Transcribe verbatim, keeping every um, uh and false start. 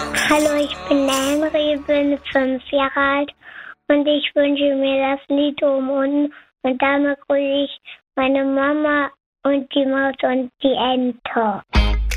Hallo, ich bin Henry, bin fünf Jahre alt und ich wünsche mir das Lied oben unten und damit grüße ich meine Mama und die Maus und die Ente.